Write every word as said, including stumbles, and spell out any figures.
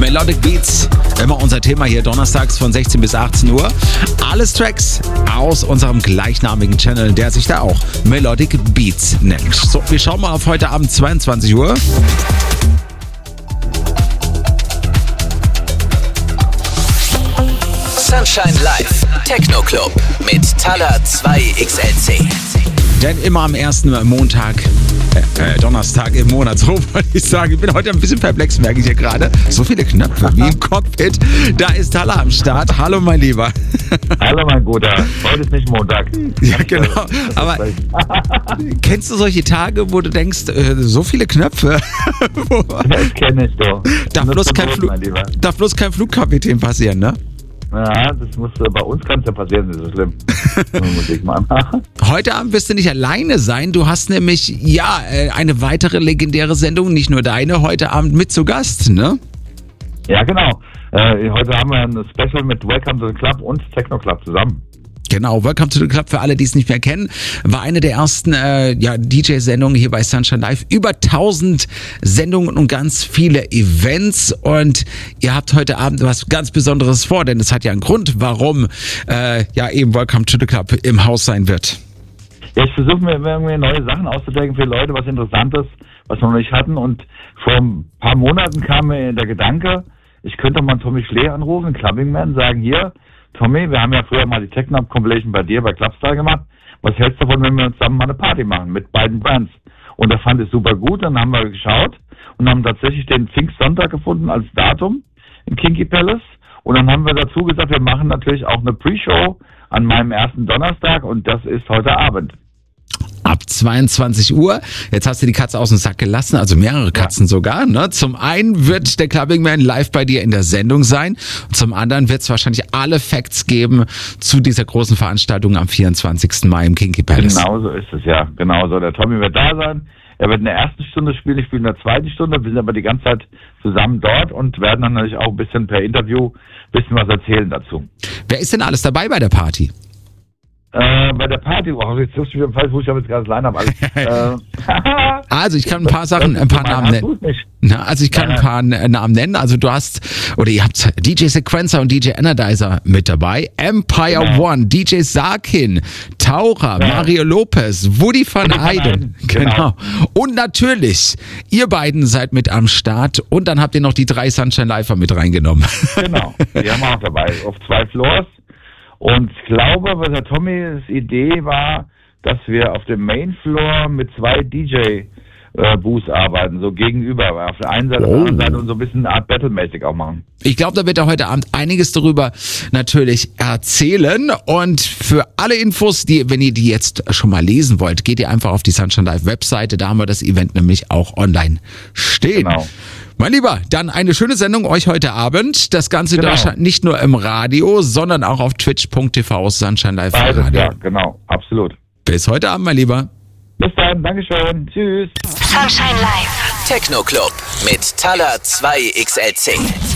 Melodic Beats. Immer unser Thema hier donnerstags von sechzehn bis achtzehn Uhr. Alles Tracks aus unserem gleichnamigen Channel, der sich da auch Melodic Beats nennt. So, wir schauen mal auf heute Abend zweiundzwanzig Uhr. Sunshine Live, Techno Club mit Talla zwei X L C. Denn immer am ersten Montag, äh, äh, Donnerstag im Monat, so wollte ich sagen. Ich bin heute ein bisschen perplex, merke ich hier gerade. So viele Knöpfe wie im Cockpit. Da ist Talla am Start. Hallo, mein Lieber. Hallo, mein Guter. Heute ist nicht Montag. Ja, genau. Aber kennst du solche Tage, wo du denkst, äh, so viele Knöpfe? Das kenne ich doch. Darf bloß, kein Fl- darf bloß kein Flugkapitän passieren, ne? Ja, das muss, bei uns kann es ja passieren, das ist so schlimm. Musik machen. Heute Abend wirst du nicht alleine sein. Du hast nämlich, ja, eine weitere legendäre Sendung, nicht nur deine, heute Abend mit zu Gast, ne? Ja, genau. Äh, heute haben wir ein Special mit Welcome to the Club und Techno Club zusammen. Genau, Welcome to the Club, für alle, die es nicht mehr kennen, war eine der ersten äh, ja, D J-Sendungen hier bei Sunshine Live. Über tausend Sendungen und ganz viele Events. Und ihr habt heute Abend was ganz Besonderes vor, denn es hat ja einen Grund, warum äh, ja eben Welcome to the Club im Haus sein wird. Ja, ich versuche mir irgendwie neue Sachen auszudenken für Leute, was Interessantes, was wir noch nicht hatten. Und vor ein paar Monaten kam mir der Gedanke, ich könnte mal Tommy Schlee anrufen, Clubbing Man, sagen, hier, Tommy, wir haben ja früher mal die Techno-Compilation bei dir bei Clubstar gemacht. Was hältst du davon, wenn wir zusammen mal eine Party machen mit beiden Bands? Und er fand es super gut, dann haben wir geschaut und haben tatsächlich den Pfingstsonntag gefunden als Datum im Kinky Palace. Und dann haben wir dazu gesagt, wir machen natürlich auch eine Pre-Show an meinem ersten Donnerstag und das ist heute Abend. Ab zweiundzwanzig Uhr. Jetzt hast du die Katze aus dem Sack gelassen, also mehrere Katzen ja. sogar. Ne? Zum einen wird der Clubbing Man live bei dir in der Sendung sein. Und zum anderen wird es wahrscheinlich alle Facts geben zu dieser großen Veranstaltung am vierundzwanzigsten Mai im Kinky Palace. Genau so ist es, ja. Genau so. Der Tommy wird da sein. Er wird in der ersten Stunde spielen, ich spiele in der zweiten Stunde. Wir sind aber die ganze Zeit zusammen dort und werden dann natürlich auch ein bisschen per Interview ein bisschen was erzählen dazu. Wer ist denn alles dabei bei der Party? Äh, bei der Party, oh, jetzt suchst du wieder falsch, wo ich habe jetzt gerade das Line-Up alles. äh, also ich kann ein paar Sachen, ein paar Namen nennen. Na, also ich kann ein paar Namen nennen. Also du hast, oder ihr habt D J Sequencer und D J Anodizer mit dabei, Empire genau. One, D J Sarkin, Taucher, ja. Mario Lopez, Woody van Eyden. Genau. genau. Und natürlich, ihr beiden seid mit am Start und dann habt ihr noch die drei Sunshine Lifer mit reingenommen. Genau, die haben wir auch dabei, auf zwei Floors. Und ich glaube, was der Tommys Idee war, dass wir auf dem Main Floor mit zwei D J-Booths arbeiten, so gegenüber. Auf der einen Seite, oh. auf der anderen Seite und so ein bisschen eine Art Battle-mäßig auch machen. Ich glaube, da wird er heute Abend einiges darüber natürlich erzählen. Und für alle Infos, die, wenn ihr die jetzt schon mal lesen wollt, geht ihr einfach auf die Sunshine Live Webseite. Da haben wir das Event nämlich auch online stehen. Genau. Mein Lieber, dann eine schöne Sendung euch heute Abend. Das Ganze genau. nicht nur im Radio, sondern auch auf twitch punkt t v Sunshine Live Beides, Radio. Ja, genau, absolut. Bis heute Abend, mein Lieber. Bis dann, Dankeschön, tschüss. Sunshine Live, Techno Club mit Talla zwei X L C.